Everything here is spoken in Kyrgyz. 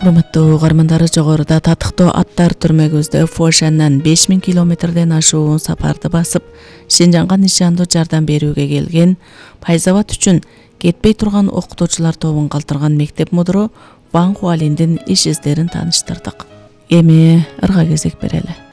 Урматтуу угармандары, жогоруда татыктуу аттар түрмөгүбүздө Фошандан 5000 километрден ашуун сапарды басып, Шинжанга нишандуу жардам берүүгө келген Пайзават үчүн кетпей турган окутуучулар тобун калтырган мектеп мудуру Ван Хуалиндин иш издерин тааныштырдык. Эми ырга кезек берели.